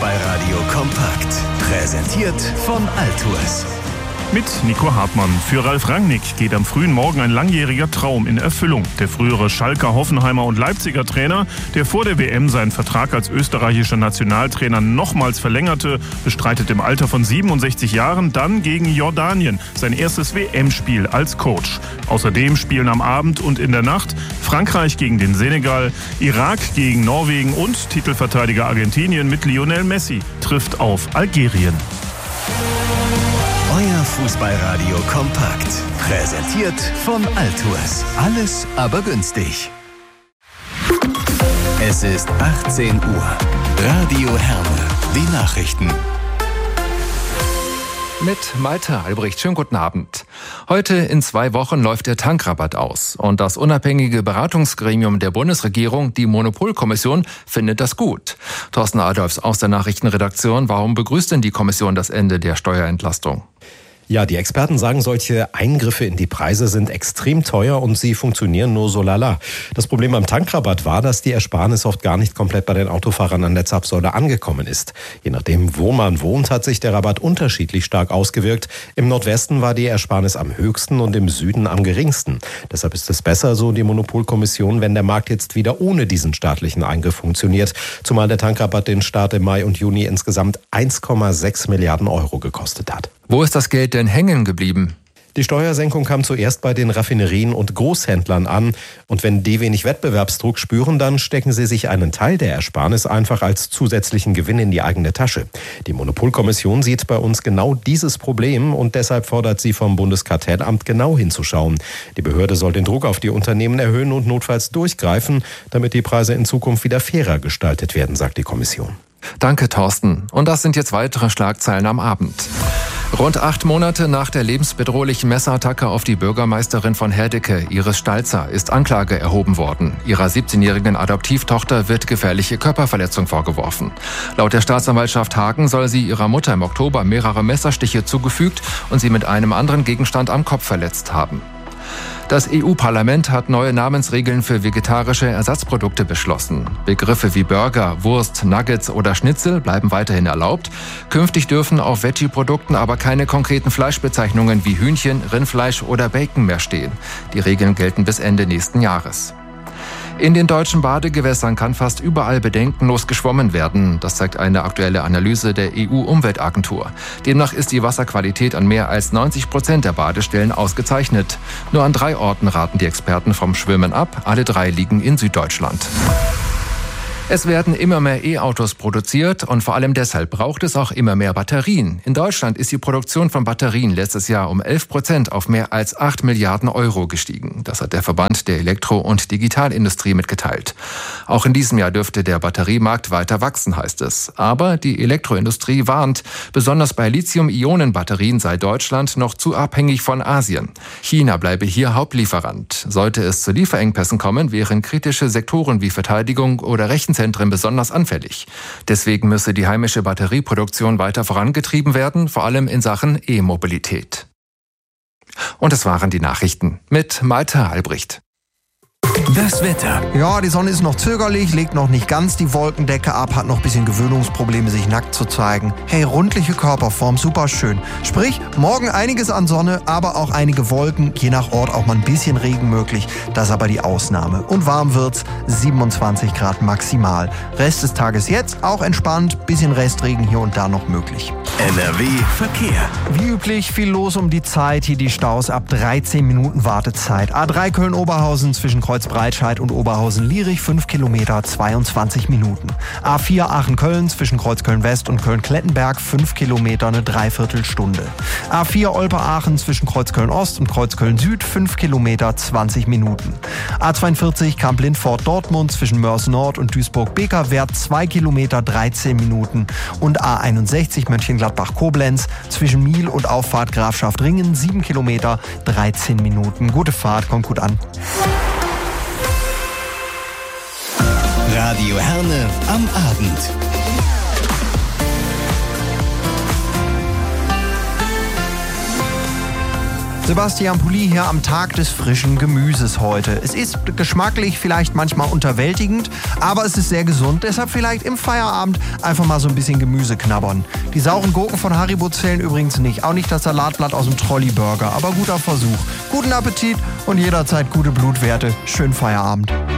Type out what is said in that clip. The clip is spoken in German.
Fußballradio kompakt. Präsentiert von Altours. Mit Nico Hartmann. Für Ralf Rangnick geht am frühen Morgen ein langjähriger Traum in Erfüllung. Der frühere Schalker, Hoffenheimer und Leipziger Trainer, der vor der WM seinen Vertrag als österreichischer Nationaltrainer nochmals verlängerte, bestreitet im Alter von 67 Jahren dann gegen Jordanien sein erstes WM-Spiel als Coach. Außerdem spielen am Abend und in der Nacht Frankreich gegen den Senegal, Irak gegen Norwegen und Titelverteidiger Argentinien mit Lionel Messi trifft auf Algerien. Euer Fußballradio kompakt. Präsentiert von Altours. Alles aber günstig. Es ist 18 Uhr. Radio Herne. Die Nachrichten. Mit Malte Albrecht. Schönen guten Abend. Heute in 2 Wochen läuft der Tankrabatt aus. Und das unabhängige Beratungsgremium der Bundesregierung, die Monopolkommission, findet das gut. Thorsten Adolfs aus der Nachrichtenredaktion. Warum begrüßt denn die Kommission das Ende der Steuerentlastung? Ja, die Experten sagen, solche Eingriffe in die Preise sind extrem teuer und sie funktionieren nur so lala. Das Problem beim Tankrabatt war, dass die Ersparnis oft gar nicht komplett bei den Autofahrern an der Zapfsäule angekommen ist. Je nachdem, wo man wohnt, hat sich der Rabatt unterschiedlich stark ausgewirkt. Im Nordwesten war die Ersparnis am höchsten und im Süden am geringsten. Deshalb ist es besser, so die Monopolkommission, wenn der Markt jetzt wieder ohne diesen staatlichen Eingriff funktioniert. Zumal der Tankrabatt den Start im Mai und Juni insgesamt 1,6 Milliarden Euro gekostet hat. Wo ist das Geld denn hängen geblieben? Die Steuersenkung kam zuerst bei den Raffinerien und Großhändlern an. Und wenn die wenig Wettbewerbsdruck spüren, dann stecken sie sich einen Teil der Ersparnis einfach als zusätzlichen Gewinn in die eigene Tasche. Die Monopolkommission sieht bei uns genau dieses Problem und deshalb fordert sie vom Bundeskartellamt genau hinzuschauen. Die Behörde soll den Druck auf die Unternehmen erhöhen und notfalls durchgreifen, damit die Preise in Zukunft wieder fairer gestaltet werden, sagt die Kommission. Danke, Thorsten. Und das sind jetzt weitere Schlagzeilen am Abend. Rund 8 Monate nach der lebensbedrohlichen Messerattacke auf die Bürgermeisterin von Herdecke, Iris Stalzer, ist Anklage erhoben worden. Ihrer 17-jährigen Adoptivtochter wird gefährliche Körperverletzung vorgeworfen. Laut der Staatsanwaltschaft Hagen soll sie ihrer Mutter im Oktober mehrere Messerstiche zugefügt und sie mit einem anderen Gegenstand am Kopf verletzt haben. Das EU-Parlament hat neue Namensregeln für vegetarische Ersatzprodukte beschlossen. Begriffe wie Burger, Wurst, Nuggets oder Schnitzel bleiben weiterhin erlaubt. Künftig dürfen auf Veggie-Produkten aber keine konkreten Fleischbezeichnungen wie Hühnchen, Rindfleisch oder Bacon mehr stehen. Die Regeln gelten bis Ende nächsten Jahres. In den deutschen Badegewässern kann fast überall bedenkenlos geschwommen werden. Das zeigt eine aktuelle Analyse der EU-Umweltagentur. Demnach ist die Wasserqualität an mehr als 90% der Badestellen ausgezeichnet. Nur an 3 Orten raten die Experten vom Schwimmen ab. Alle 3 liegen in Süddeutschland. Es werden immer mehr E-Autos produziert und vor allem deshalb braucht es auch immer mehr Batterien. In Deutschland ist die Produktion von Batterien letztes Jahr um 11% auf mehr als 8 Milliarden Euro gestiegen. Das hat der Verband der Elektro- und Digitalindustrie mitgeteilt. Auch in diesem Jahr dürfte der Batteriemarkt weiter wachsen, heißt es. Aber die Elektroindustrie warnt, besonders bei Lithium-Ionen-Batterien sei Deutschland noch zu abhängig von Asien. China bleibe hier Hauptlieferant. Sollte es zu Lieferengpässen kommen, wären kritische Sektoren wie Verteidigung oder Rechenzentren besonders anfällig. Deswegen müsse die heimische Batterieproduktion weiter vorangetrieben werden, vor allem in Sachen E-Mobilität. Und es waren die Nachrichten mit Malte Albrecht. Das Wetter. Ja, die Sonne ist noch zögerlich, legt noch nicht ganz die Wolkendecke ab, hat noch ein bisschen Gewöhnungsprobleme, sich nackt zu zeigen. Hey, rundliche Körperform, super schön. Sprich, morgen einiges an Sonne, aber auch einige Wolken, je nach Ort auch mal ein bisschen Regen möglich. Das ist aber die Ausnahme. Und warm wird's, 27 Grad maximal. Rest des Tages jetzt auch entspannt, bisschen Restregen hier und da noch möglich. NRW Verkehr. Wie üblich viel los um die Zeit, hier die Staus ab 13 Minuten Wartezeit. A3 Köln-Oberhausen zwischen Kreuzbreitscheid und Oberhausen-Lierich 5 Kilometer 22 Minuten. A4 Aachen-Köln zwischen Kreuzköln-West und Köln-Klettenberg 5 Kilometer eine Dreiviertelstunde. A4 Olpe-Aachen zwischen Kreuzköln-Ost und Kreuzköln-Süd 5 Kilometer 20 Minuten. A42 Kamp-Lindfort-Dortmund zwischen Mörs-Nord und Duisburg-Bekerwert 2 Kilometer 13 Minuten und A61 Mönchengladbach-Koblenz zwischen Miel und Auffahrt Grafschaft-Ringen 7 Kilometer 13 Minuten. Gute Fahrt, kommt gut an. Radio Herne am Abend. Sebastian Pulli hier am Tag des frischen Gemüses heute. Es ist geschmacklich vielleicht manchmal unterwältigend, aber es ist sehr gesund. Deshalb vielleicht im Feierabend einfach mal so ein bisschen Gemüse knabbern. Die sauren Gurken von Haribo zählen übrigens nicht. Auch nicht das Salatblatt aus dem Trolley-Burger. Aber guter Versuch. Guten Appetit und jederzeit gute Blutwerte. Schönen Feierabend.